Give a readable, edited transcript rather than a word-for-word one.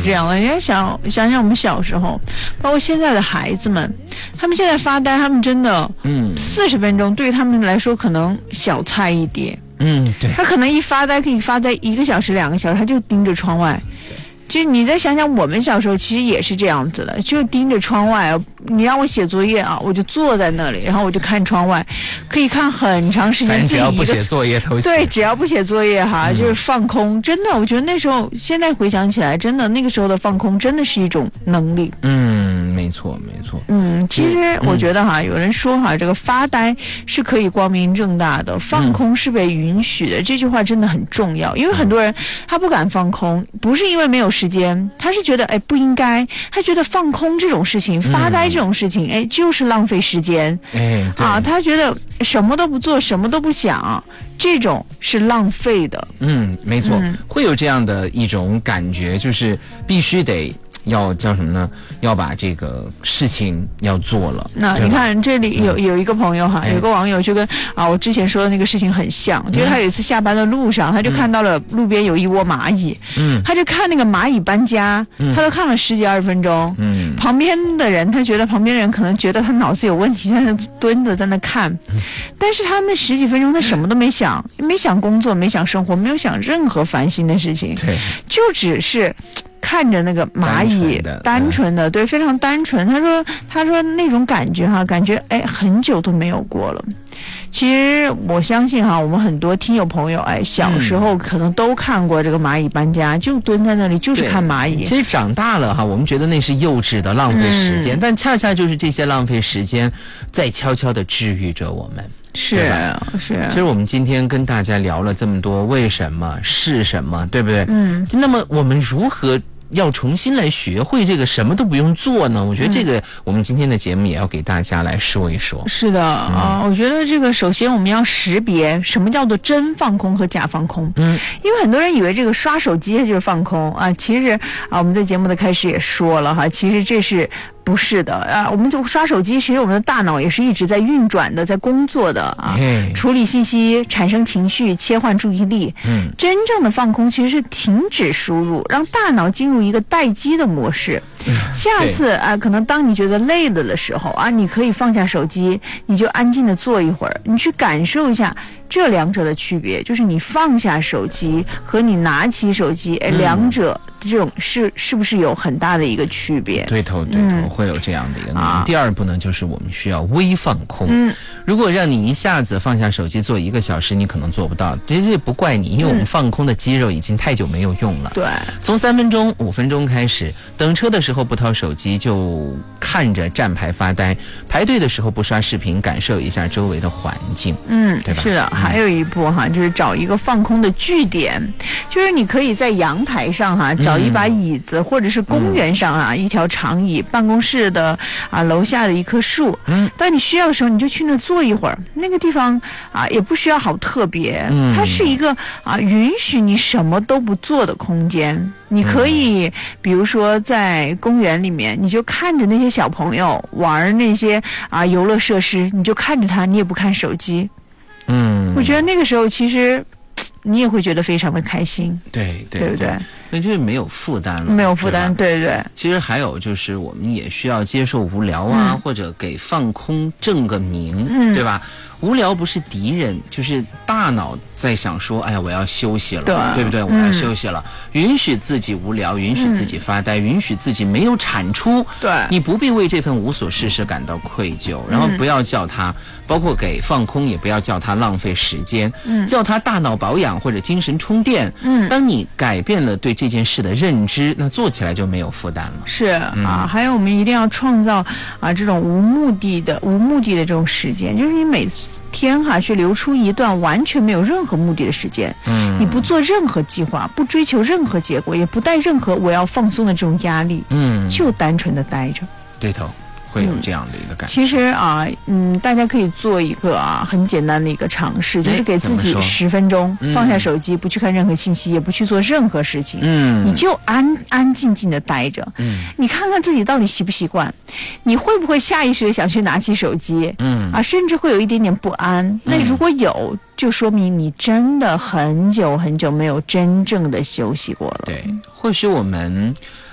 这样的。人家想想我们小时候，包括现在的孩子们，他们现在发呆，他们真的40分钟对于他们来说可能小菜一碟。 对， 他可能一发呆可以发呆1个小时2个小时，他就盯着窗外。就你再想想，我们小时候其实也是这样子的，就盯着窗外。你让我写作业啊，我就坐在那里，然后我就看窗外，可以看很长时间。 只要不写作业都行。 对，只要不写作业哈，就是放空。真的，我觉得那时候，现在回想起来，真的那个时候的放空真的是一种能力。 没错没错。 其实我觉得哈，有人说哈，这个发呆是可以光明正大的，放空是被允许的。这句话真的很重要，因为很多人他不敢放空，不是因为没有时间，他是觉得不应该，他觉得放空这种事情，发呆这种事情，就是浪费时间。他觉得什么都不做，什么都不想，这种是浪费的。 没错，会有这样的一种感觉，就是必须得要叫什么呢？要把这个事情要做了。 那你看这里有一个朋友哈，有个网友就跟我之前说的那个事情很像，就是他有一次下班的路上，他就看到了路边有一窝蚂蚁，他就看那个蚂蚁搬家，他都看了10几20分钟，旁边的人他觉得旁边人可能觉得他脑子有问题，在那蹲着在那看，但是他那10几分钟他什么都没想，没想工作，没想生活，没有想任何烦心的事情，就只是看着那个蚂蚁，单纯的，对，非常单纯。他说那种感觉哈，感觉很久都没有过了。其实我相信哈，我们很多听友朋友小时候可能都看过这个蚂蚁搬家，就蹲在那里就是看蚂蚁。 其实长大了哈，我们觉得那是幼稚的浪费时间，但恰恰就是这些浪费时间在悄悄的治愈着我们。 是。 其实我们今天跟大家聊了这么多为什么是什么，对不对？那么我们如何要重新来学会这个什么都不用做呢？我觉得这个我们今天的节目也要给大家来说一说。 是的我觉得这个首先我们要识别什么叫做真放空和假放空。因为很多人以为这个刷手机就是放空其实我们在节目的开始也说了哈，其实这是不是的我们就刷手机，其实我们的大脑也是一直在运转的，在工作的处理信息，产生情绪，切换注意力。真正的放空其实是停止输入，让大脑进入一个待机的模式。下次可能当你觉得累了的时候你可以放下手机，你就安静的坐一会儿，你去感受一下这两者的区别，就是你放下手机和你拿起手机，两者这种是不是有很大的一个区别？ 对头，会有这样的一个第二步呢，就是我们需要微放空。如果让你一下子放下手机做1个小时，你可能做不到，这不怪你，因为我们放空的肌肉已经太久没有用了。 对， 从3分钟、5分钟开始，等车的时候不掏手机，就看着站牌发呆；排队的时候不刷视频，感受一下周围的环境。对吧？ 是的，还有一步就是找一个放空的据点，就是你可以在阳台上找一把椅子，或者是公园上一条长椅，办公室的楼下的一棵树。当你需要的时候，你就去那坐一会儿。那个地方也不需要好特别，它是一个允许你什么都不做的空间。你可以比如说在公园里面，你就看着那些小朋友玩那些游乐设施，你就看着他，你也不看手机。我觉得那个时候其实你也会觉得非常的开心。 对不对？那就是没有负担了， 没有负担，对。 其实还有就是我们也需要接受无聊或者给放空正个名，对吧？无聊不是敌人，就是大脑在想说，哎呀，我要休息了，对不对？我要休息了，允许自己无聊，允许自己发呆，允许自己没有产出。 对， 你不必为这份无所事事感到愧疚，然后不要叫它，包括给放空，也不要叫它浪费时间，叫它大脑保养或者精神充电。当你改变了对这件事的认知，那做起来就没有负担了。 是还有我们一定要创造这种无目的的这种时间，就是你每天去留出一段完全没有任何目的的时间。你不做任何计划，不追求任何结果，也不带任何我要放松的这种压力，就单纯的待着。 对头，会有这样的一个感觉。 其实大家可以做一个很简单的一个尝试，就是给自己10分钟放下手机，不去看任何信息，也不去做任何事情，你就安静静的待着。你看看自己到底习不习惯，你会不会下意识的想去拿起手机？甚至会有一点点不安。那如果有，就说明你真的很久很久没有真正的休息过了。 对，或许我们